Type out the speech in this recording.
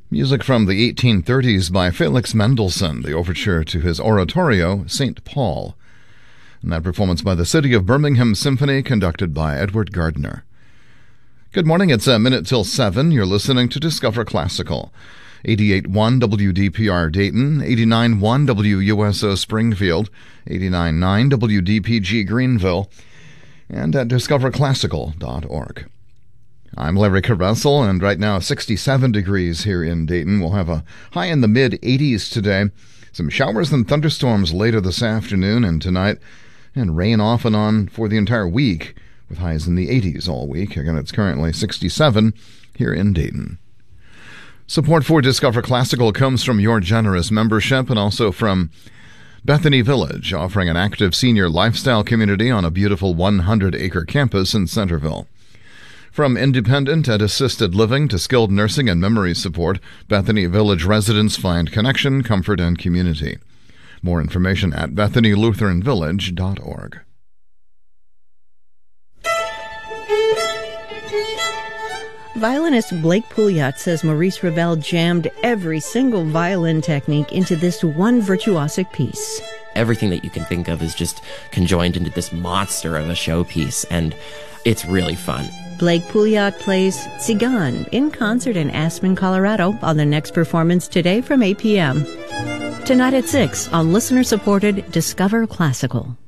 Music from the 1830s by Felix Mendelssohn, the overture to his oratorio, St. Paul. And that performance by the City of Birmingham Symphony, conducted by Edward Gardner. Good morning, it's a minute till 7. You're listening to Discover Classical. 88.1 WDPR Dayton, 89.1 WUSO Springfield, 89.9 WDPG Greenville, and at discoverclassical.org. I'm Larry Caressel, and right now 67 degrees here in Dayton. We'll have a high in the mid-80s today. Some showers and thunderstorms later this afternoon and tonight, and rain off and on for the entire week, with highs in the 80s all week. Again, it's currently 67 here in Dayton. Support for Discover Classical comes from your generous membership and also from Bethany Village, offering an active senior lifestyle community on a beautiful 100-acre campus in Centerville. From independent and assisted living to skilled nursing and memory support, Bethany Village residents find connection, comfort, and community. More information at BethanyLutheranVillage.org. Violinist Blake Pouliot says Maurice Ravel jammed every single violin technique into this one virtuosic piece. Everything that you can think of is just conjoined into this monster of a showpiece, and it's really fun. Blake Pouliot plays Tzigan in concert in Aspen, Colorado on the next performance today from 8 p.m. Tonight at 6 on listener-supported Discover Classical.